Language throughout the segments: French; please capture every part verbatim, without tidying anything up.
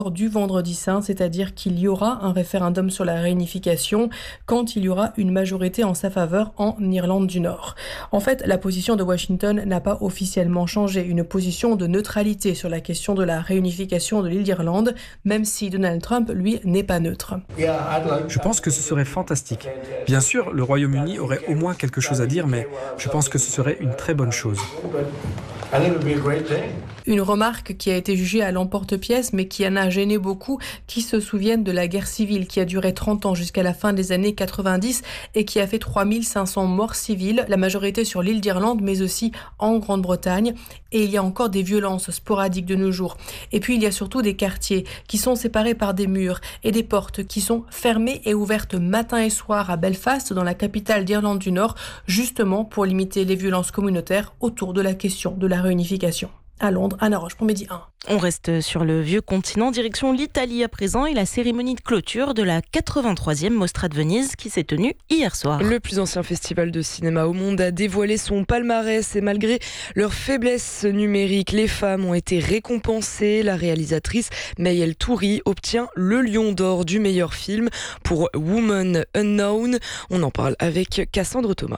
du Vendredi Saint, c'est-à-dire qu'il y aura un référendum sur la réunification quand il y aura une majorité en sa faveur en Irlande du Nord. En fait, la position de Washington n'a pas officiellement changé, une position de neutralité sur la question de la réunification de l'île d'Irlande, même si Donald Trump, lui, n'est pas neutre. Je pense que ce serait fantastique. Bien sûr, le Royaume-Uni aurait au moins quelque chose à dire, mais je pense que ce serait une très bonne chose. Une remarque qui a été jugée à l'emporte-pièce, mais qui en a gêné beaucoup, qui se souviennent de la guerre civile qui a duré trente ans jusqu'à la fin des années quatre-vingt-dix et qui a fait trois mille cinq cents morts civiles, la majorité sur l'île d'Irlande, mais aussi en Grande-Bretagne. Et il y a encore des violences sporadiques de nos jours. Et puis il y a surtout des quartiers qui sont séparés par des murs et des portes qui sont fermées et ouvertes matin et soir à Belfast, dans la capitale d'Irlande du Nord, justement pour limiter les violences communautaires autour de la question de la réunification. À Londres, Anna Roche pour Midi un. On reste sur le vieux continent, direction l'Italie à présent et la cérémonie de clôture de la quatre-vingt-troisième Mostra de Venise qui s'est tenue hier soir. Le plus ancien festival de cinéma au monde a dévoilé son palmarès et malgré leur faiblesse numérique, les femmes ont été récompensées. La réalisatrice Mayel Touri obtient le Lion d'Or du meilleur film pour Woman Unknown. On en parle avec Cassandre Thomas.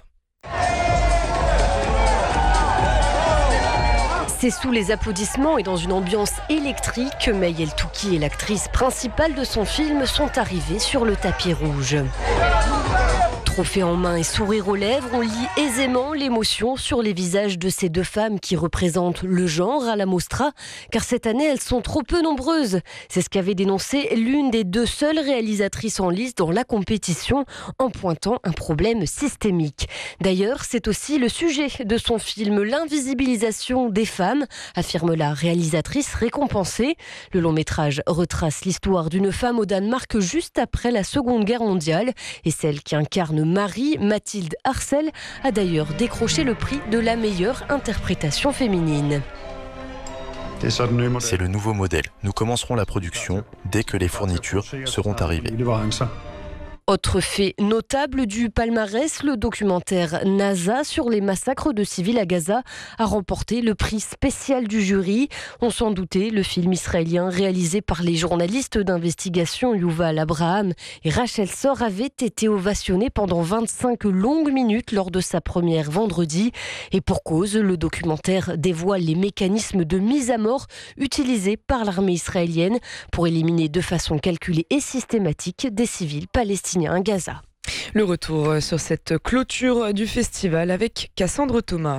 C'est sous les applaudissements et dans une ambiance électrique que Mayel Touki et l'actrice principale de son film sont arrivées sur le tapis rouge. Trophée en main et sourire aux lèvres, on lit aisément l'émotion sur les visages de ces deux femmes qui représentent le genre à la Mostra, car cette année elles sont trop peu nombreuses. C'est ce qu'avait dénoncé l'une des deux seules réalisatrices en lice dans la compétition, en pointant un problème systémique. D'ailleurs, c'est aussi le sujet de son film L'invisibilisation des femmes, affirme la réalisatrice récompensée. Le long métrage retrace l'histoire d'une femme au Danemark juste après la Seconde Guerre mondiale, et celle qui incarne Marie, Mathilde Arcel, a d'ailleurs décroché le prix de la meilleure interprétation féminine. C'est le nouveau modèle. Nous commencerons la production dès que les fournitures seront arrivées. Autre fait notable du palmarès, le documentaire NASA sur les massacres de civils à Gaza a remporté le prix spécial du jury. On s'en doutait, le film israélien réalisé par les journalistes d'investigation Yuval Abraham et Rachel Sor avait été ovationné pendant vingt-cinq longues minutes lors de sa première vendredi. Et pour cause, le documentaire dévoile les mécanismes de mise à mort utilisés par l'armée israélienne pour éliminer de façon calculée et systématique des civils palestiniens à Gaza. Le retour sur cette clôture du festival avec Cassandre Thomas.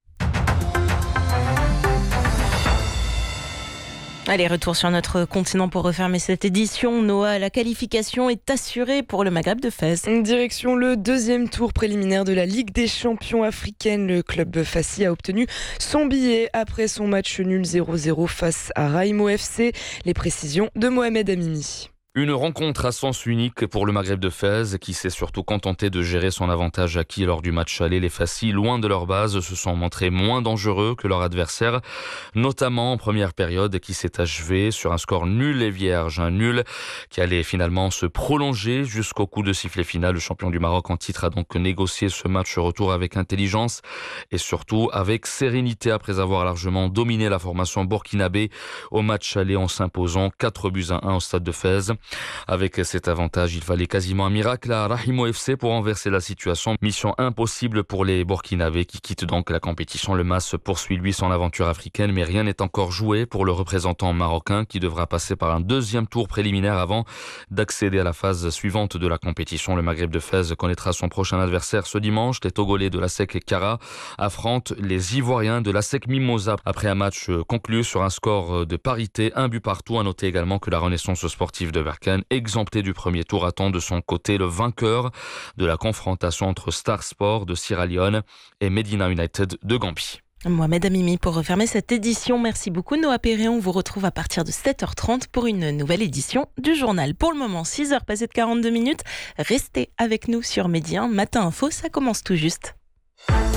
Allez, retour sur notre continent pour refermer cette édition. Noah, la qualification est assurée pour le Maghreb de Fès. Direction le deuxième tour préliminaire de la Ligue des champions africaine. Le club Fassi a obtenu son billet après son match nul zéro zéro face à Raimo F C. Les précisions de Mohamed Amimi. Une rencontre à sens unique pour le Maghreb de Fès qui s'est surtout contenté de gérer son avantage acquis lors du match aller. Les Fassi, loin de leur base, se sont montrés moins dangereux que leur adversaire, notamment en première période qui s'est achevée sur un score nul et vierge. Un nul qui allait finalement se prolonger jusqu'au coup de sifflet final. Le champion du Maroc en titre a donc négocié ce match retour avec intelligence et surtout avec sérénité après avoir largement dominé la formation burkinabé au match aller en s'imposant quatre buts à un au stade de Fès. Avec cet avantage, il fallait quasiment un miracle à Raimo F C pour renverser la situation. Mission impossible pour les Burkinabés qui quittent donc la compétition. Le M A S poursuit lui son aventure africaine, mais rien n'est encore joué pour le représentant marocain qui devra passer par un deuxième tour préliminaire avant d'accéder à la phase suivante de la compétition. Le Maghreb de Fès connaîtra son prochain adversaire ce dimanche. Les Togolais de l'ASEC Kara affrontent les Ivoiriens de l'ASEC Mimosa. Après un match conclu sur un score de parité, un but partout. À noter également que la Renaissance sportive de Berkane, exempté du premier tour, attend de son côté le vainqueur de la confrontation entre Star Sport de Sierra Leone et Medina United de Gambie. Mohamed Amimi pour refermer cette édition. Merci beaucoup Noah Perret. On vous retrouve à partir de sept heures trente pour une nouvelle édition du journal. Pour le moment, six heures passées de quarante-deux minutes. Restez avec nous sur Midi un. Matin Info, ça commence tout juste.